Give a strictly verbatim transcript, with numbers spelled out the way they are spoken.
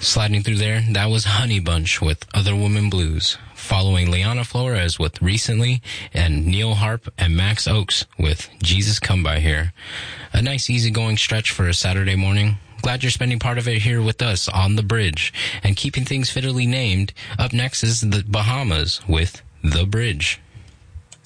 Sliding through there, that was Honey Bunch with Other Woman Blues, following Liana Flores with Recently, and Neil Harp and Max Oakes with Jesus Come By Here. A nice easygoing stretch for a Saturday morning. Glad you're spending part of it here with us on The Bridge. And keeping things fittily named, up next is the Bahamas with The Bridge.